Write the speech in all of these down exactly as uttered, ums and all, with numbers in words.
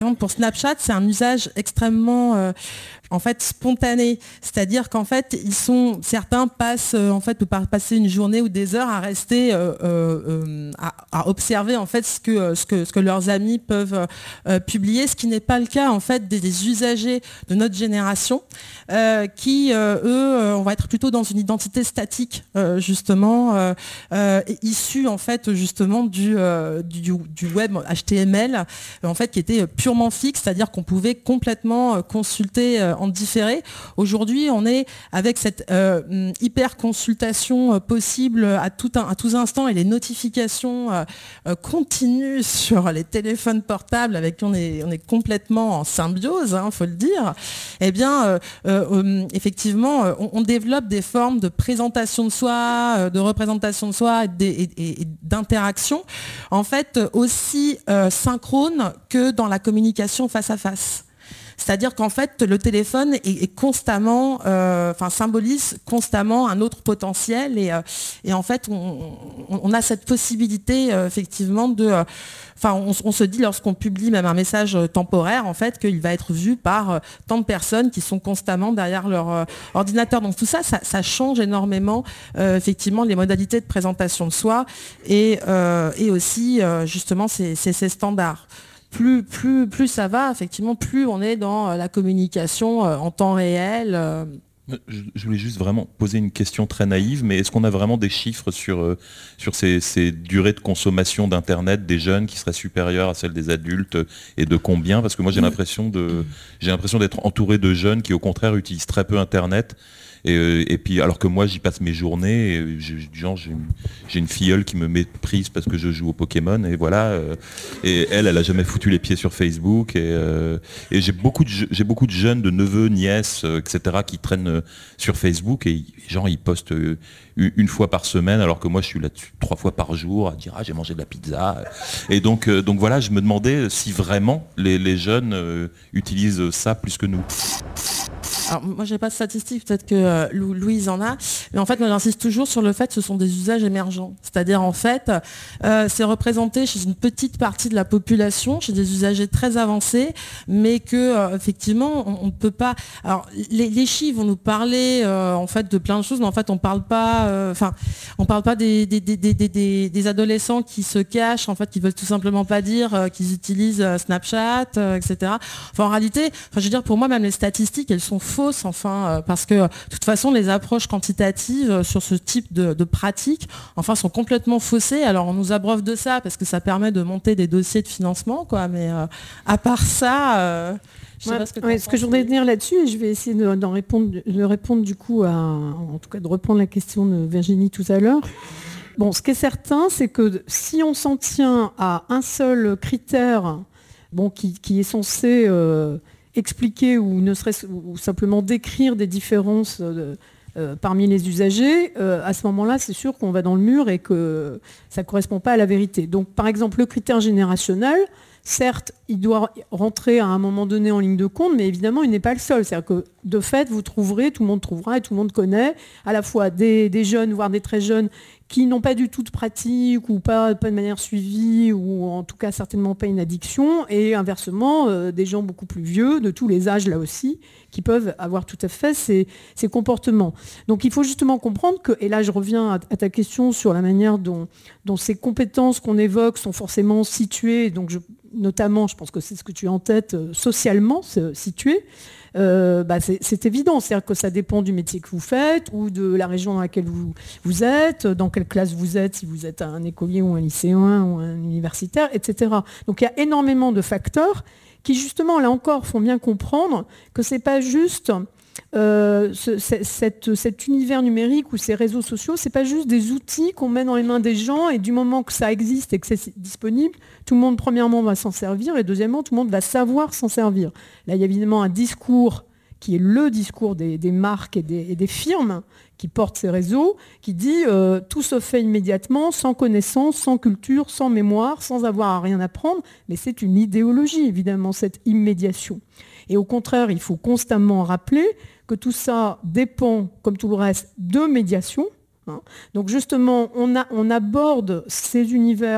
exemple, pour Snapchat, c'est un usage extrêmement euh, en fait spontané, c'est-à-dire qu'en fait ils sont certains passent euh, en fait peuvent passer une journée ou des heures à rester euh, euh, à, à observer en fait ce que ce que ce que leurs amis peuvent euh, publier, ce qui n'est pas le cas en fait des, des usagers de notre génération euh, qui euh, eux on va être plutôt dans une identité statique euh, justement euh, euh, issue en fait justement du, euh, du du web H T M L en fait qui était purement fixe, c'est-à-dire qu'on pouvait complètement consulter en différé. Aujourd'hui, on est avec cette euh, hyper consultation euh, possible à, tout un, à tous instants et les notifications euh, euh, continuent sur les téléphones portables avec qui on est, on est complètement en symbiose, hein, faut le dire. Eh bien, euh, euh, effectivement, on, on développe des formes de présentation de soi, euh, de représentation de soi et, et, et, et d'interaction, en fait, aussi euh, synchrone que dans la communication face à face. C'est-à-dire qu'en fait, le téléphone est, est constamment, euh, enfin symbolise constamment un autre potentiel et, euh, et en fait, on, on, on a cette possibilité euh, effectivement de, euh, enfin, on, on se dit lorsqu'on publie même un message temporaire, en fait, qu'il va être vu par euh, tant de personnes qui sont constamment derrière leur euh, ordinateur. Donc tout ça, ça, ça change énormément euh, effectivement les modalités de présentation de soi et, euh, et aussi euh, justement ces, ces, ces standards. Plus, plus, plus ça va, effectivement, plus on est dans la communication en temps réel. Je voulais juste vraiment poser une question très naïve, mais est-ce qu'on a vraiment des chiffres sur, sur ces, ces durées de consommation d'Internet des jeunes qui seraient supérieures à celles des adultes et de combien? Parce que moi j'ai l'impression de, j'ai l'impression d'être entouré de jeunes qui au contraire utilisent très peu Internet. Et, et puis alors que moi j'y passe mes journées, et j'ai, genre j'ai une, j'ai une filleule qui me méprise parce que je joue au Pokémon et voilà. Euh, et elle, elle a jamais foutu les pieds sur Facebook et, euh, et j'ai beaucoup de j'ai beaucoup de jeunes, de neveux, nièces, euh, et cetera qui traînent euh, sur Facebook et genre ils postent euh, une fois par semaine alors que moi je suis là-dessus trois fois par jour à dire ah j'ai mangé de la pizza. Et donc euh, donc voilà, je me demandais si vraiment les, les jeunes euh, utilisent ça plus que nous. Alors moi j'ai pas de statistiques, peut-être que euh, Louise en a, mais en fait moi j'insiste toujours sur le fait que ce sont des usages émergents. C'est-à-dire en fait euh, c'est représenté chez une petite partie de la population, chez des usagers très avancés, mais que euh, effectivement on ne peut pas. Alors les, les chiffres vont nous parler euh, en fait de plein de choses, mais en fait on parle pas, enfin euh, on parle pas des, des, des, des, des, des adolescents qui se cachent, en fait qui veulent tout simplement pas dire euh, qu'ils utilisent euh, Snapchat, euh, et cetera. Enfin en réalité, enfin je veux dire pour moi même les statistiques elles sont fausses. Enfin, euh, parce que de toute façon, les approches quantitatives euh, sur ce type de, de pratiques, enfin, sont complètement faussées. Alors, on nous abreuve de ça parce que ça permet de monter des dossiers de financement, quoi. Mais euh, à part ça, euh, je sais ouais, pas ce que. Ouais, ce que je voudrais tenir là-dessus, et je vais essayer de, d'en répondre, de répondre du coup à, en tout cas, de reprendre la question de Virginie tout à l'heure. Bon, ce qui est certain, c'est que si on s'en tient à un seul critère, bon, qui, qui est censé euh, expliquer ou ne serait-ce ou simplement décrire des différences euh, euh, parmi les usagers, euh, à ce moment-là, c'est sûr qu'on va dans le mur et que ça ne correspond pas à la vérité. Donc, par exemple, le critère générationnel, certes, il doit rentrer à un moment donné en ligne de compte, mais évidemment, il n'est pas le seul. C'est-à-dire que, de fait, vous trouverez, tout le monde trouvera et tout le monde connaît, à la fois des, des jeunes, voire des très jeunes, qui n'ont pas du tout de pratique ou pas, pas de manière suivie ou en tout cas certainement pas une addiction et inversement euh, des gens beaucoup plus vieux de tous les âges là aussi qui peuvent avoir tout à fait ces, ces comportements. Donc il faut justement comprendre que, et là je reviens à, à ta question sur la manière dont, dont ces compétences qu'on évoque sont forcément situées, donc je, notamment je pense que c'est ce que tu as en tête, euh, socialement situées. Euh, bah c'est, c'est évident, c'est-à-dire que ça dépend du métier que vous faites ou de la région dans laquelle vous, vous êtes, dans quelle classe vous êtes, si vous êtes un écolier ou un lycéen ou un universitaire, et cetera. Donc il y a énormément de facteurs qui justement, là encore, font bien comprendre que c'est pas juste euh, ce, cette, cet univers numérique ou ces réseaux sociaux, c'est pas juste des outils qu'on met dans les mains des gens et du moment que ça existe et que c'est disponible, tout le monde, premièrement, va s'en servir et deuxièmement, tout le monde va savoir s'en servir. Là, il y a évidemment un discours qui est le discours des, des marques et des, et des firmes qui portent ces réseaux, qui dit euh, tout se fait immédiatement, sans connaissance, sans culture, sans mémoire, sans avoir à rien apprendre, mais c'est une idéologie, évidemment, cette immédiation. Et au contraire, il faut constamment rappeler que tout ça dépend, comme tout le reste, de médiation. Hein. Donc justement, on, a, on aborde ces univers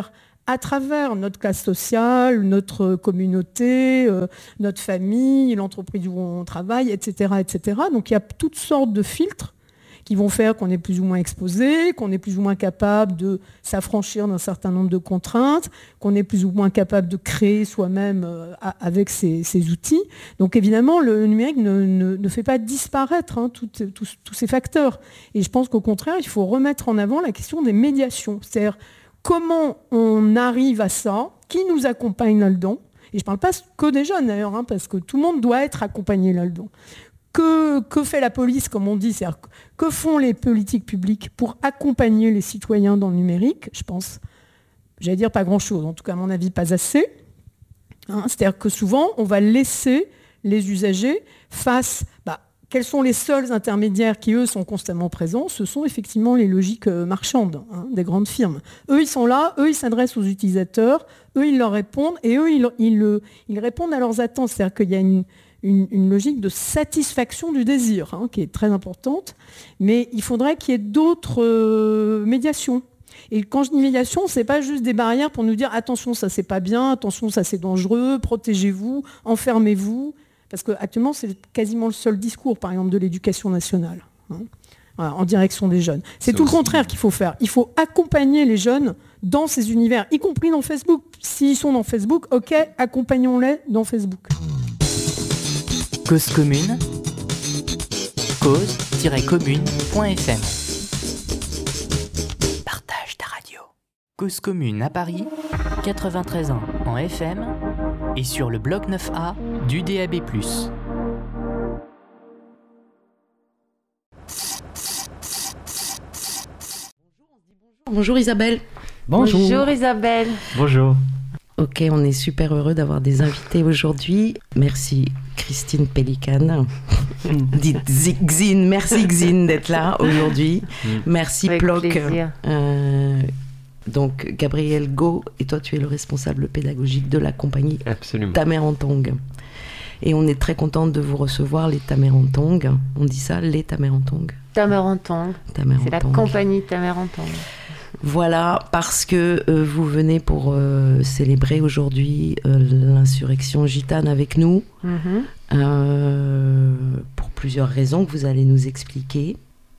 à travers notre classe sociale, notre communauté, euh, notre famille, l'entreprise où on travaille, et cetera, et cetera. Donc il y a toutes sortes de filtres qui vont faire qu'on est plus ou moins exposé, qu'on est plus ou moins capable de s'affranchir d'un certain nombre de contraintes, qu'on est plus ou moins capable de créer soi-même euh, avec ces, ces outils. Donc évidemment, le numérique ne, ne, ne fait pas disparaître hein, tous ces facteurs. Et je pense qu'au contraire, il faut remettre en avant la question des médiations. C'est-à-dire comment on arrive à ça, qui nous accompagne là-dedans. Et je ne parle pas que des jeunes d'ailleurs, hein, parce que tout le monde doit être accompagné là-dedans. Que, que fait la police, comme on dit, c'est-à-dire que font les politiques publiques pour accompagner les citoyens dans le numérique? Je pense, j'allais dire pas grand-chose, en tout cas à mon avis pas assez. Hein, c'est-à-dire que souvent on va laisser les usagers face, bah, quels sont les seuls intermédiaires qui eux sont constamment présents? Ce sont effectivement les logiques marchandes hein, des grandes firmes. Eux ils sont là, eux ils s'adressent aux utilisateurs, eux ils leur répondent et eux ils, ils, ils répondent à leurs attentes. C'est-à-dire qu'il y a une Une, une logique de satisfaction du désir, hein, qui est très importante, mais il faudrait qu'il y ait d'autres euh, médiations. Et quand je dis médiation, ce n'est pas juste des barrières pour nous dire « attention, ça c'est pas bien, attention, ça c'est dangereux, protégez-vous, enfermez-vous », parce qu'actuellement c'est quasiment le seul discours, par exemple, de l'éducation nationale, hein, voilà, en direction des jeunes. C'est, c'est tout aussi... le contraire qu'il faut faire. Il faut accompagner les jeunes dans ces univers, y compris dans Facebook. S'ils sont dans Facebook, ok, accompagnons-les dans Facebook. Cause commune, cause tiret commune point f m. Partage ta radio. Cause commune à Paris, quatre-vingt-treize ans en F M et sur le bloc neuf A du D A B plus. Bonjour Isabelle. Bonjour. Bonjour Isabelle. Bonjour. Ok, on est super heureux d'avoir des invités aujourd'hui. Merci Christine Pélican. Dites Xine, merci Xine d'être là aujourd'hui. Merci Avec Ploc. plaisir. Euh, donc Gabriel Go, et toi tu es le responsable pédagogique de la compagnie Absolument. Tamerantong. Et on est très contente de vous recevoir, les Tamerantong. On dit ça, les Tamerantong. Tamerantong. C'est la compagnie Tamerantong. Voilà, parce que euh, vous venez pour euh, célébrer aujourd'hui euh, l'insurrection gitane avec nous, mm-hmm. euh, pour plusieurs raisons que vous allez nous expliquer.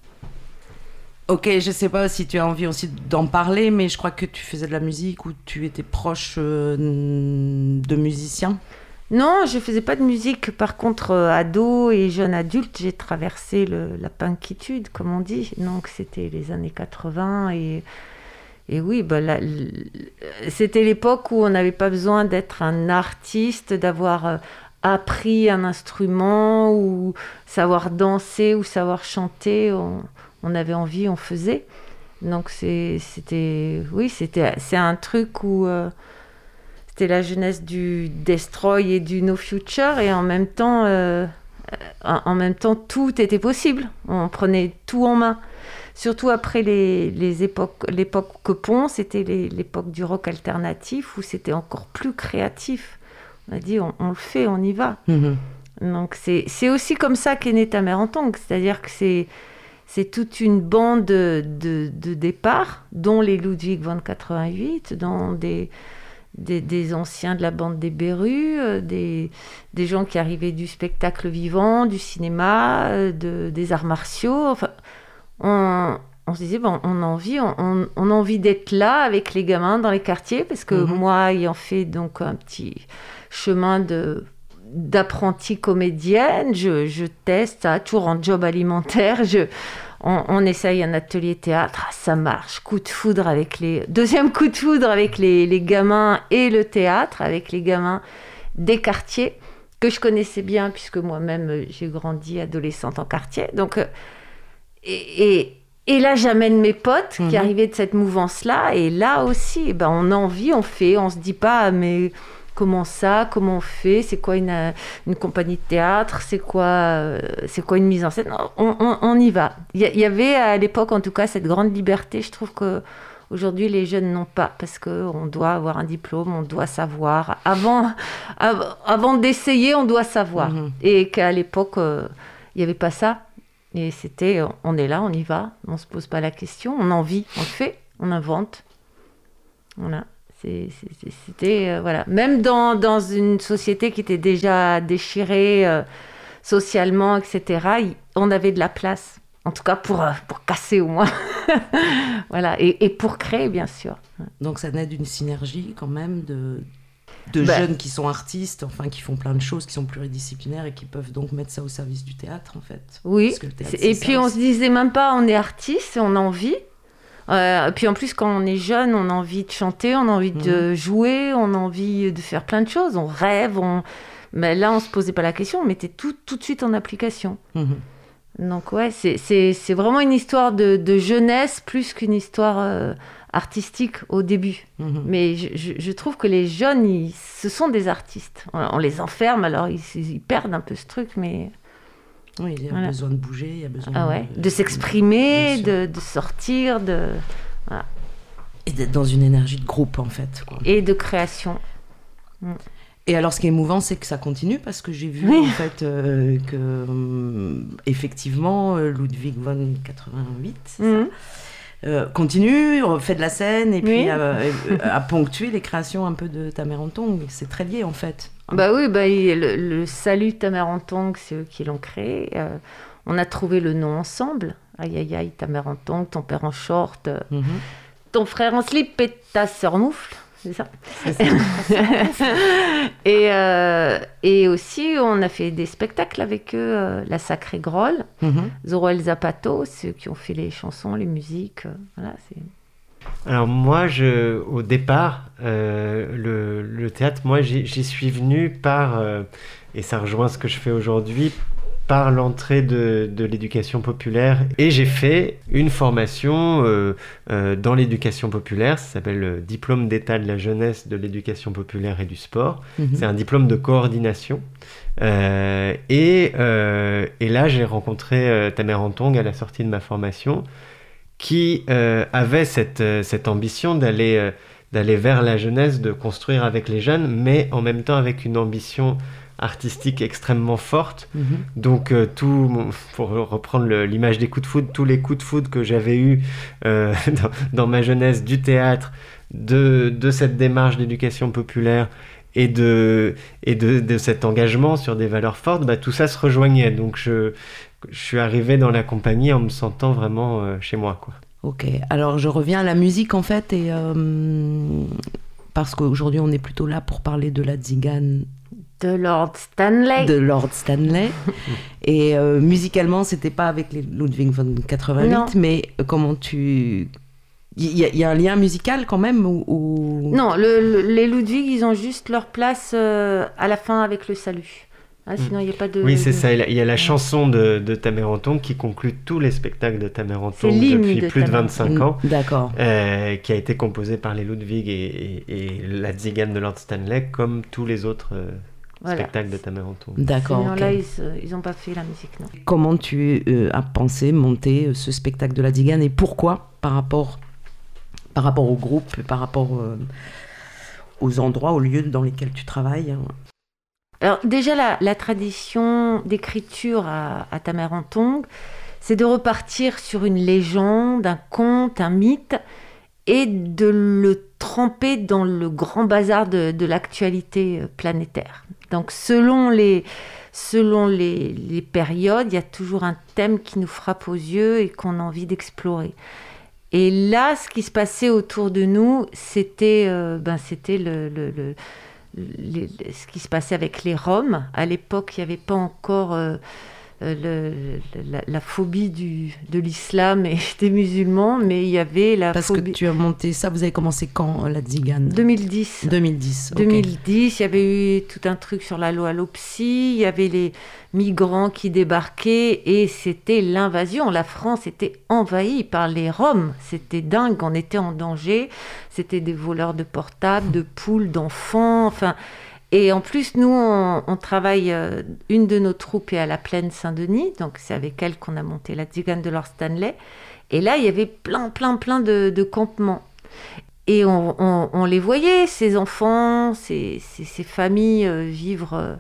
Ok, je ne sais pas si tu as envie aussi d'en parler, mais je crois que tu faisais de la musique ou tu étais proche euh, de musiciens. Non, je ne faisais pas de musique. Par contre, euh, ado et jeune adulte, j'ai traversé le, la punkitude, comme on dit. Donc, c'était les années quatre-vingts. Et, et oui, bah, là, c'était l'époque où on n'avait pas besoin d'être un artiste, d'avoir euh, appris un instrument ou savoir danser ou savoir chanter. On, on avait envie, on faisait. Donc, c'est, c'était, oui, c'était, c'est un truc où... Euh, C'était la jeunesse du Destroy et du No Future, et en même temps, euh, en même temps, tout était possible. On prenait tout en main. Surtout après les, les époques, l'époque Quepon, c'était les, l'époque du rock alternatif, où c'était encore plus créatif. On a dit, on, on le fait, on y va. Mm-hmm. Donc c'est, c'est aussi comme ça qu'est née Tamerantong, c'est-à-dire que c'est, c'est toute une bande de, de, de départ, dont les Ludwig van quatre-vingt-huit, dont des... Des, des anciens de la bande des Berus, euh, des, des gens qui arrivaient du spectacle vivant, du cinéma, euh, de, des arts martiaux. Enfin, on, on se disait, bon, on a envie, on, on a envie d'être là avec les gamins dans les quartiers, parce que mm-hmm. moi, ayant fait donc un petit chemin de, d'apprentie comédienne, je, je teste, à, toujours en job alimentaire, je... On, on essaye un atelier théâtre, ça marche, coup de foudre avec les... Deuxième coup de foudre avec les, les gamins et le théâtre, avec les gamins des quartiers, que je connaissais bien, puisque moi-même, j'ai grandi adolescente en quartier. Donc, et, et, et là, j'amène mes potes mmh. qui arrivaient de cette mouvance-là, et là aussi, ben, on a envie, on fait, on se dit pas, mais... Comment ça? Comment on fait? C'est quoi une, une compagnie de théâtre? C'est quoi, euh, c'est quoi une mise en scène? on, on, on y va. Il y, y avait à l'époque, en tout cas, cette grande liberté. Je trouve qu'aujourd'hui, les jeunes n'ont pas, parce qu'on doit avoir un diplôme, on doit savoir. Avant, av- avant d'essayer, on doit savoir. Mmh. Et qu'à l'époque, euh, il n'y avait pas ça. Et c'était, on est là, on y va. On ne se pose pas la question. On en vit, on le fait, on invente. Voilà. C'est, c'est, c'était, euh, voilà. Même dans, dans une société qui était déjà déchirée euh, socialement, et cetera, y, on avait de la place. En tout cas, pour, euh, pour casser au moins. Voilà. Et, et pour créer, bien sûr. Donc, ça naît d'une synergie quand même de, de bah, jeunes qui sont artistes, enfin, qui font plein de choses, qui sont pluridisciplinaires et qui peuvent donc mettre ça au service du théâtre, en fait. Oui. Parce que le théâtre, et c'est puis, ça on aussi. se disait même pas, on est artiste, on a envie. Euh, puis en plus, quand on est jeune, on a envie de chanter, on a envie de mmh. jouer, on a envie de faire plein de choses, on rêve, on... mais là, on se posait pas la question, on mettait tout, tout de suite en application. Mmh. Donc ouais, c'est, c'est, c'est vraiment une histoire de, de jeunesse plus qu'une histoire euh, artistique au début. Mmh. Mais je, je, je trouve que les jeunes, ils, ce sont des artistes. On, on les enferme, alors ils, ils perdent un peu ce truc, mais... Oui, il y a voilà. besoin de bouger, il y a besoin ah ouais, de, de s'exprimer, de, de sortir, de... Voilà. Et d'être dans une énergie de groupe, en fait. Quoi. Et de création. Mm. Et alors, ce qui est émouvant, c'est que ça continue, parce que j'ai vu, oui. en fait, euh, que, euh, effectivement, Ludwig von quatre-vingt-huit, c'est mm. ça euh, continue, fait de la scène, et puis oui. a, a, a ponctué les créations un peu de Ta mère en tongs. C'est très lié, en fait. Bah oui, bah, le, le Salut Ta mère en tongs, c'est eux qui l'ont créé. Euh, on a trouvé le nom ensemble. Aïe, aïe, aïe, ta mère en tongs, ton père en short, euh, mm-hmm. ton frère en slip et ta sœur moufle. C'est ça, c'est ça. et, euh, et aussi, on a fait des spectacles avec eux, euh, La Sacrée Grolle, mm-hmm. Zorro El Zapato, ceux qui ont fait les chansons, les musiques. Euh, voilà, c'est... Alors moi, je, au départ, euh, le, le théâtre, moi, j'y, j'y suis venu par, euh, et ça rejoint ce que je fais aujourd'hui, par l'entrée de, de l'éducation populaire. Et j'ai fait une formation euh, euh, dans l'éducation populaire, ça s'appelle le Diplôme d'État de la jeunesse de l'éducation populaire et du sport. Mmh. C'est un diplôme de coordination. Euh, et, euh, et là, j'ai rencontré euh, Ta mère en tongs à la sortie de ma formation, qui euh, avait cette, euh, cette ambition d'aller, euh, d'aller vers la jeunesse, de construire avec les jeunes, mais en même temps avec une ambition artistique extrêmement forte. Mm-hmm. Donc, euh, tout, pour reprendre le, l'image des coups de foudre, tous les coups de foudre que j'avais eus euh, dans, dans ma jeunesse du théâtre, de, de cette démarche d'éducation populaire et, de, et de, de cet engagement sur des valeurs fortes, bah, tout ça se rejoignait. Donc, je... Je suis arrivé dans la compagnie en me sentant vraiment euh, chez moi, quoi. Ok, alors je reviens à la musique en fait, et euh, parce qu'aujourd'hui on est plutôt là pour parler de la tzigane de Lord Stanley. De Lord Stanley. Et euh, musicalement, c'était pas avec les Ludwig von quatre-vingt-huit, non. Mais comment tu... Il y, y a un lien musical quand même ou, ou... Non, le, le, les Ludwig, ils ont juste leur place euh, à la fin avec le salut. Ah, sinon, il n'y a pas de... Oui, c'est ça. Il y a la chanson de, de Ta mère en tongs qui conclut tous les spectacles de Ta mère en tongs depuis de plus de vingt-cinq ans. D'accord. Euh, qui a été composé par les Ludwig et, et, et la tzigane de Lord Stanley, comme tous les autres euh, voilà. spectacles de Ta mère en tongs. D'accord. Sinon, okay. là, ils n'ont pas fait la musique, non. Comment tu euh, as pensé monter ce spectacle de la tzigane et pourquoi par rapport, par rapport au groupe, par rapport euh, aux endroits, aux lieux dans lesquels tu travailles hein. Alors déjà, la, la tradition d'écriture à, à Ta mère en tongs, c'est de repartir sur une légende, un conte, un mythe, et de le tremper dans le grand bazar de, de l'actualité planétaire. Donc selon les, selon les, les périodes, il y a toujours un thème qui nous frappe aux yeux et qu'on a envie d'explorer. Et là, ce qui se passait autour de nous, c'était, euh, ben, c'était le... le, le Les, ce qui se passait avec les Roms. À l'époque, il n'y avait pas encore euh, le, la, la phobie du, de l'islam et des musulmans, mais il y avait la Parce phobie... Parce que tu as monté ça, vous avez commencé quand, la tzigane ? deux mille dix. deux mille dix, ok. deux mille dix, il y avait eu tout un truc sur la loi Lopsy, il y avait les migrants qui débarquaient et c'était l'invasion. La France était envahie par les Roms. C'était dingue, on était en danger. C'était des voleurs de portables, de poules, d'enfants, enfin... Et en plus, nous, on, on travaille, euh, une de nos troupes est à la Plaine Saint-Denis, donc c'est avec elle qu'on a monté la tzigane de Lord Stanley. Et là, il y avait plein, plein, plein de, de campements. Et on, on, on les voyait, ces enfants, ces, ces, ces familles euh, vivre euh,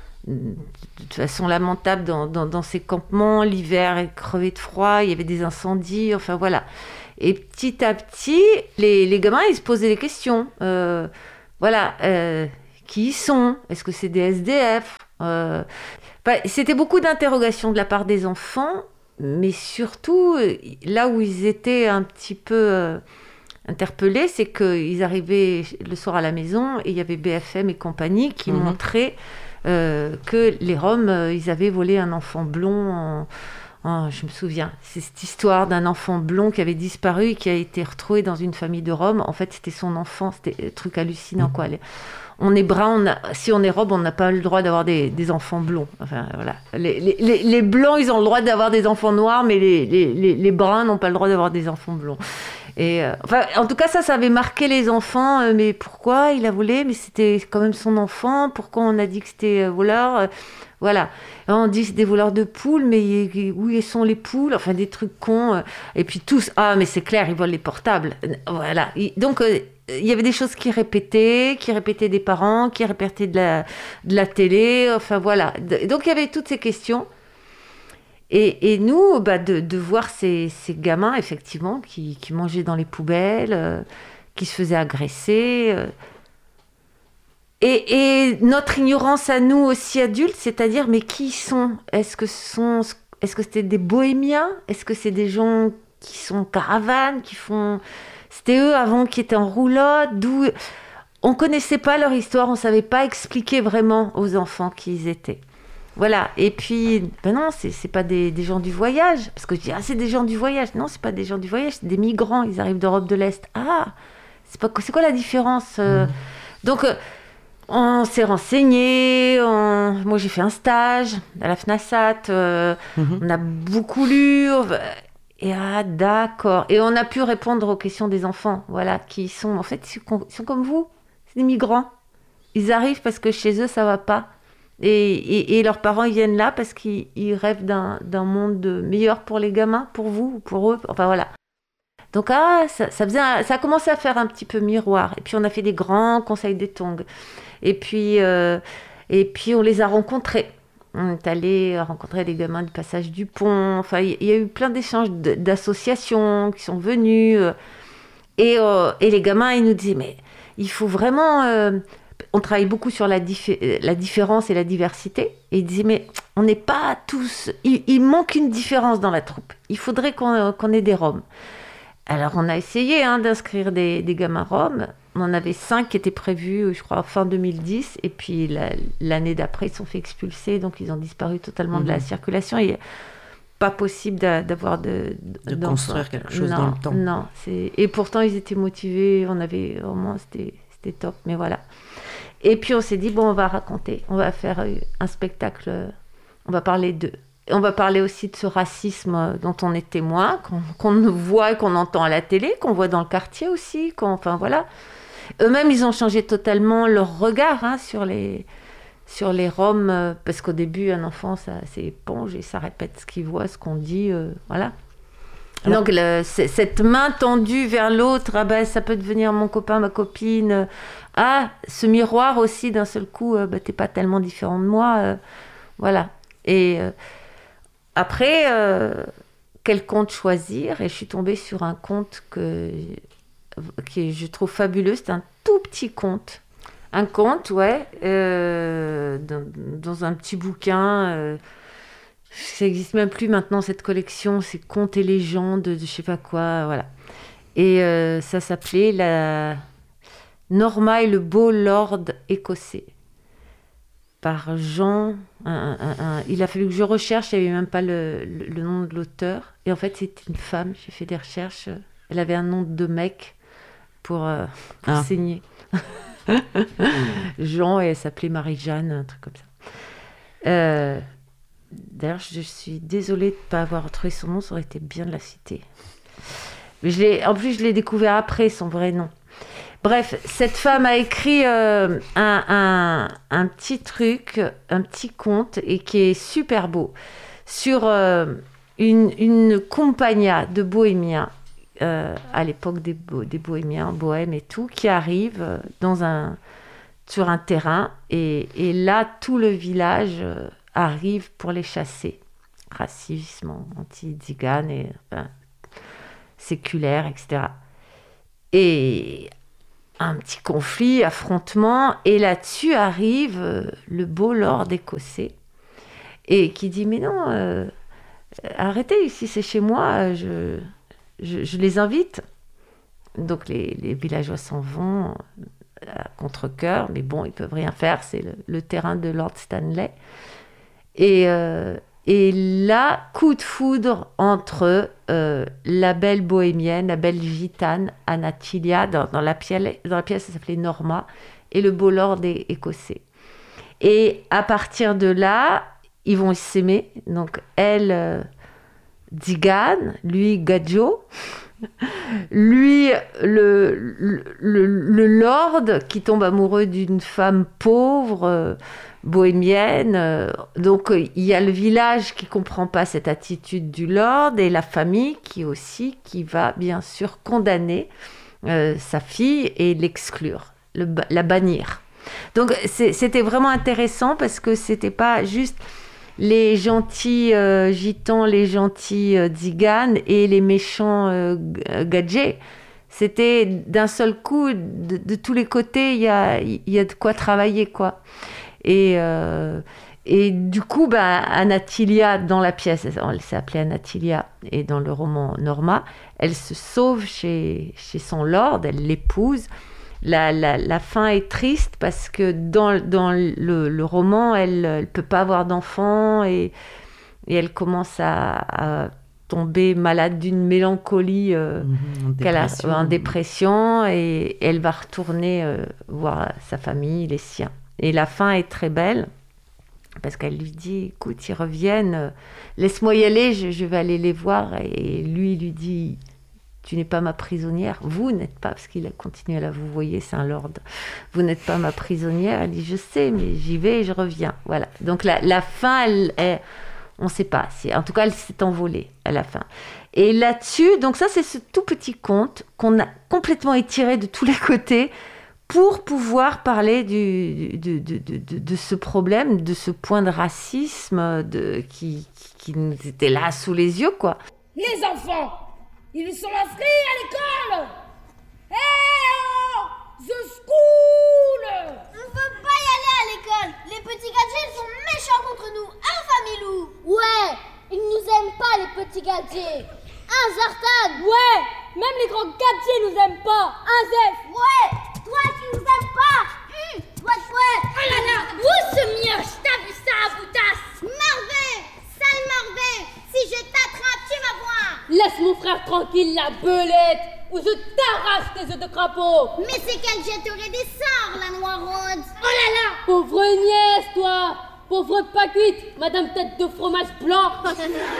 de façon lamentable dans, dans, dans ces campements. L'hiver, ils crevaient de froid, il y avait des incendies, enfin voilà. Et petit à petit, les, les gamins, ils se posaient des questions. Euh, voilà, euh, qui ils sont ? Est-ce que c'est des S D F ? euh, bah, C'était beaucoup d'interrogations de la part des enfants, mais surtout, là où ils étaient un petit peu euh, interpellés, c'est qu'ils arrivaient le soir à la maison et il y avait B F M et compagnie qui mmh. montraient euh, que les Roms, euh, ils avaient volé un enfant blond en... Oh, je me souviens, c'est cette histoire d'un enfant blond qui avait disparu et qui a été retrouvé dans une famille de Roms. En fait, c'était son enfant, c'était un truc hallucinant, quoi. On est brun, on a, si on est Rom, on n'a pas le droit d'avoir des, des enfants blonds. Enfin, voilà. Les, les, les blancs, ils ont le droit d'avoir des enfants noirs, mais les, les, les, les bruns n'ont pas le droit d'avoir des enfants blonds. Et, euh, enfin, en tout cas, ça, ça avait marqué les enfants. Euh, mais pourquoi il a volé ? Mais c'était quand même son enfant. Pourquoi on a dit que c'était euh, voleur euh, Voilà. Et on dit que c'est des voleurs de poules, mais où sont les poules ? Enfin, des trucs cons. Euh, et puis tous, ah, mais c'est clair, ils volent les portables. Voilà. Et, donc, euh, il y avait des choses qui répétaient, qui répétaient des parents, qui répétaient de la, de la télé. Enfin, voilà. Donc, il y avait toutes ces questions. Et, et nous, bah, de, de voir ces, ces gamins, effectivement, qui, qui mangeaient dans les poubelles, euh, qui se faisaient agresser. Euh, et, et notre ignorance à nous aussi adultes, c'est-à-dire, mais qui ils sont ? Est-ce que, ce sont, est-ce que c'était des bohémiens ? Est-ce que c'est des gens qui sont en caravane, qui font... C'était eux avant qui étaient en roulotte, d'où... On ne connaissait pas leur histoire, on ne savait pas expliquer vraiment aux enfants qui ils étaient. Voilà, et puis, ben non, c'est, c'est pas des, des gens du voyage, parce que je dis, ah, c'est des gens du voyage. Non, c'est pas des gens du voyage, c'est des migrants, ils arrivent d'Europe de l'Est. Ah, c'est, pas, c'est quoi la différence euh, mmh. Donc, euh, on s'est renseigné, on... moi j'ai fait un stage à la FNASAT, euh, mmh. on a beaucoup lu, et ah, d'accord. Et on a pu répondre aux questions des enfants, voilà, qui sont, en fait, ils sont comme vous, c'est des migrants. Ils arrivent parce que chez eux, ça va pas. Et, et, et leurs parents ils viennent là parce qu'ils ils rêvent d'un, d'un monde meilleur pour les gamins, pour vous, pour eux. Enfin voilà. Donc ah, ça, ça, faisait un, ça a commencé à faire un petit peu miroir. Et puis on a fait des grands conseils des tongs. Et puis, euh, et puis on les a rencontrés. On est allé rencontrer des gamins du passage du pont. Enfin, il y, y a eu plein d'échanges de, d'associations qui sont venus. Et, euh, et les gamins, ils nous disaient, mais il faut vraiment... Euh, on travaille beaucoup sur la, dif- la différence et la diversité. Et ils disaient, mais on n'est pas tous... Il, il manque une différence dans la troupe. Il faudrait qu'on, qu'on ait des Roms. Alors, on a essayé hein, d'inscrire des, des gamins Roms. On en avait cinq qui étaient prévus, je crois, fin deux mille dix. Et puis, la, l'année d'après, ils se sont fait expulser. Donc, ils ont disparu totalement mmh. de la circulation. Et pas possible d'avoir de... De, de construire quelque chose non, dans le temps. Non. C'est... Et pourtant, ils étaient motivés. On avait vraiment... C'était, c'était top. Mais voilà. Et puis on s'est dit, bon, on va raconter, on va faire un spectacle, on va parler d'eux. On va parler aussi de ce racisme dont on est témoin, qu'on, qu'on voit et qu'on entend à la télé, qu'on voit dans le quartier aussi. Qu'on, enfin voilà. Eux-mêmes, ils ont changé totalement leur regard hein, sur, les, sur les Roms, parce qu'au début, un enfant, ça, c'est éponge et ça répète ce qu'il voit, ce qu'on dit, euh, voilà. Alors, donc, le, cette main tendue vers l'autre, ah ben, ça peut devenir mon copain, ma copine. Ah, ce miroir aussi, d'un seul coup, euh, bah, t'es pas tellement différent de moi. Euh, voilà. Et euh, après, euh, quel conte choisir ? Et je suis tombée sur un conte que, que je trouve fabuleux. C'est un tout petit conte. Un conte, ouais, euh, dans, dans un petit bouquin... Euh, ça n'existe même plus maintenant, cette collection, c'est Contes et légendes, de je sais pas quoi, voilà. Et euh, ça s'appelait la Norma et le beau lord écossais, par Jean. Un, un, un, il a fallu que je recherche, il n'y avait même pas le, le, le nom de l'auteur. Et en fait, c'était une femme, j'ai fait des recherches. Elle avait un nom de mec pour, euh, pour ah. signer. Jean, et elle s'appelait Marie-Jeanne, un truc comme ça. Euh, D'ailleurs, je suis désolée de ne pas avoir trouvé son nom, ça aurait été bien de la citer. Mais je l'ai, en plus, je l'ai découvert après, son vrai nom. Bref, cette femme a écrit euh, un, un, un petit truc, un petit conte, et qui est super beau, sur euh, une, une compagnia de bohémiens, euh, à l'époque des, des bohémiens, bohèmes et tout, qui arrivent dans un, sur un terrain, et, et là, tout le village... Euh, arrive pour les chasser. Racisme, anti-tzigane, et enfin, séculaire, et cetera. Et un petit conflit, affrontement, et là-dessus arrive euh, le beau lord écossais, et qui dit « Mais non, euh, arrêtez, ici c'est chez moi, je, je, je les invite ». Donc les, les villageois s'en vont à contre-cœur, mais bon, ils ne peuvent rien faire, c'est le, le terrain de Lord Stanley. Et, euh, et là, coup de foudre entre euh, la belle bohémienne, la belle gitane, Anatilia, dans, dans, la, pièce, dans la pièce, ça s'appelait Norma, et le beau lord é- écossais. Et à partir de là, ils vont s'aimer. Donc elle, euh, Digan, lui, Gadjo. Lui, le, le, le, le lord qui tombe amoureux d'une femme pauvre, euh, bohémienne. Euh, donc, euh, il y a le village qui ne comprend pas cette attitude du lord et la famille qui aussi, qui va bien sûr condamner euh, sa fille et l'exclure, le, la bannir. Donc, c'est, c'était vraiment intéressant parce que ce n'était pas juste les gentils euh, gitans, les gentils euh, Digan et les méchants euh, gadgets. C'était d'un seul coup, de, de tous les côtés, il y a, y a de quoi travailler, quoi. Et, euh, et du coup, bah, Anatilia, dans la pièce, elle s'est appelée Anatilia, et dans le roman Norma, elle se sauve chez, chez son lord, elle l'épouse. La, la, la fin est triste parce que dans, dans le, le roman, elle ne peut pas avoir d'enfant et, et elle commence à, à tomber malade d'une mélancolie euh, mmh, en, qu'elle dépression. A, en dépression et elle va retourner euh, voir sa famille, les siens. Et la fin est très belle parce qu'elle lui dit, écoute, ils reviennent, laisse-moi y aller, je, je vais aller les voir. Et lui, il lui dit... Tu n'es pas ma prisonnière, vous n'êtes pas, parce qu'il a continué à la vous voyez, c'est un lord, vous n'êtes pas ma prisonnière. Elle dit, je sais, mais j'y vais et je reviens. Voilà. Donc la, la fin, elle, elle, on ne sait pas. C'est, en tout cas, elle s'est envolée à la fin. Et là-dessus, donc ça, c'est ce tout petit conte qu'on a complètement étiré de tous les côtés pour pouvoir parler du, de, de, de, de, de ce problème, de ce point de racisme de, qui, qui nous était là sous les yeux, quoi. Les enfants, ils sont inscrits à l'école. Eh oh, the school. On veut pas y aller à l'école. Les petits gadgets, ils sont méchants contre nous. Hein, Familou? Ouais, ils nous aiment pas, les petits gadgets. Hein, Zartan? Ouais, même les grands gadgets nous aiment pas. Hein, Zef? Ouais, toi qui nous aimes pas. Hum, ouais, ouais. Oh là là, où ce mioche? T'as vu ça à boutasse? Marvin, sale Marvin, si je t'attrape, tu vas voir. Laisse mon frère tranquille, la belette, ou je t'arrache tes œufs de crapaud. Mais c'est qu'elle jetterait des sorts, la noiraude. Oh là là, pauvre nièce, toi. Pauvre pas cuite, madame tête de fromage blanc. À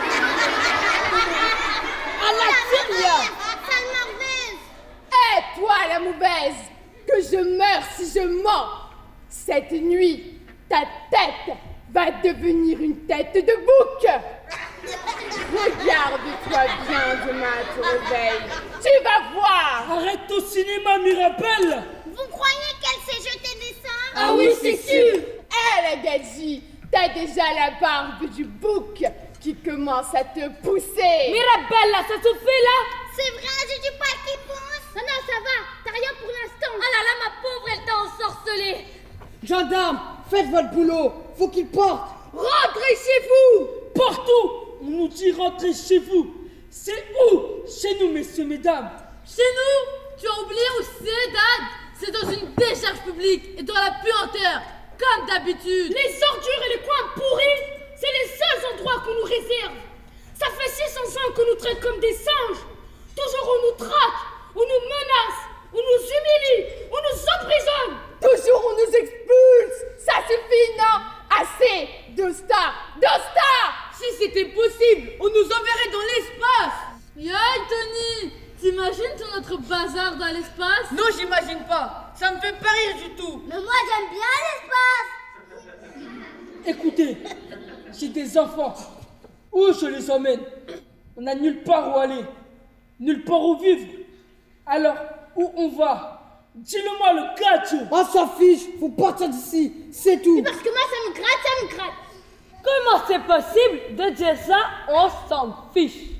la Syria. Sale Marvin. Hé, toi, la mauvaise, que je meurs si je mens. Cette nuit, ta tête va devenir une tête de bouc. Regarde-toi bien demain à ton réveil. Tu vas voir. Arrête au cinéma, Mirabelle. Vous croyez qu'elle s'est jetée des sorts? Ah oui, c'est sûr. Hé, la Gadji, t'as déjà la barbe du bouc qui commence à te pousser. Mirabelle, là, ça se fait là? C'est vrai, j'ai du poil qui pousse. Non, non, ça va, t'as rien pour l'instant. Ah là là, ma pauvre, elle t'a ensorcelée. Gendarme, faites votre boulot. Faut qu'il porte. Rentrez chez vous. Partout. On nous dit rentrez chez vous. C'est où? Chez nous, messieurs, mesdames. Chez nous? Tu as oublié où c'est, Dad? C'est dans une décharge publique et dans la puanteur, comme d'habitude. Les ordures et les coins pourris, c'est les seuls endroits qu'on nous réserve. Ça fait six cents ans qu'on nous traite comme des singes. Toujours on nous traque, on nous menace, on nous humilie, on nous emprisonne. Toujours on nous expulse. Ça suffit, non? Assez. Dosta, Dosta. Si c'était possible, on nous enverrait dans l'espace. Yaï, Tony, t'imagines tout notre bazar dans l'espace? Non, j'imagine pas. Ça me fait pas rire du tout. Mais moi, j'aime bien l'espace. Écoutez, j'ai des enfants. Où je les emmène? On n'a nulle part où aller, nulle part où vivre. Alors, où on va? Dis-le-moi, le gadget. On s'en fiche, faut partir d'ici, c'est tout. Mais parce que moi, ça me gratte, ça me gratte. Comment c'est possible de dire ça? On s'en fiche.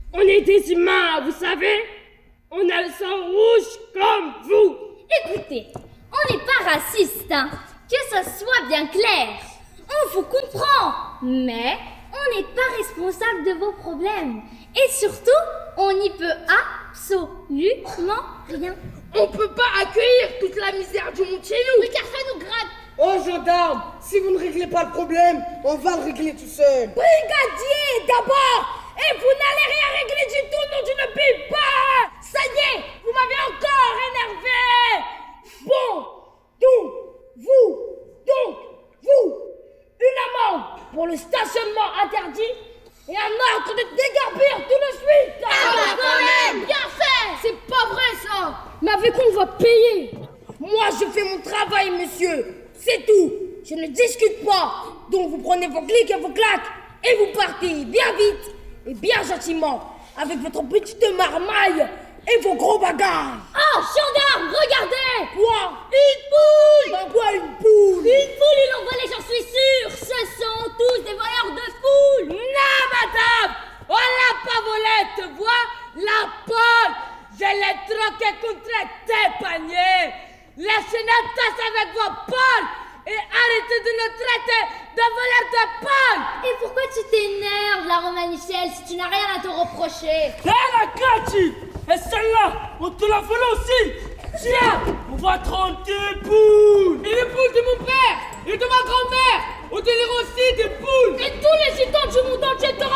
On est des humains, vous savez. On a le sang rouge comme vous. Écoutez, on n'est pas raciste, hein. Que ça soit bien clair. On vous comprend, mais on n'est pas responsable de vos problèmes. Et surtout, on n'y peut absolument rien. On peut pas accueillir toute la misère du monde chez nous. Mais car ça nous gratte. Oh gendarme, si vous ne réglez pas le problème, on va le régler tout seul. Brigadier, d'abord. Et vous n'allez rien régler du tout, non, je ne pipe pas. Ça y est, vous m'avez encore énervé. Bon, donc, vous, donc, vous, une amende pour le stationnement interdit et un ordre de déguerpir tout de suite. Ah bah quand même, bien fait. C'est pas vrai ça. Mais avec quoi on va payer? Moi, je fais mon travail, monsieur. C'est tout. Je ne discute pas. Donc, vous prenez vos clics et vos claques et vous partez bien vite et bien gentiment avec votre petite marmaille et vos gros bagages. Oh, gendarme, regardez. Quoi? Une poule. Bah quoi, une poule? Une poule, ils l'ont volée, j'en suis sûre. Ce sont tous des voleurs de poules. Non, madame, on l'a pas volée, tu vois? La poule, je l'ai troquée contre tes paniers. Laissez notre tasse avec vos poules et arrêtez de nous traiter de voleurs de poules. Et pourquoi tu t'énerves, la Romain Michel, si tu n'as rien à te reprocher? Hé, la Cathy! Et celle-là, on te l'a volée aussi! Tiens, on va te rendre tes poules! Et les poules de mon père et de ma grand-mère, on délire aussi des poules. Et tous les gitans du monde entier te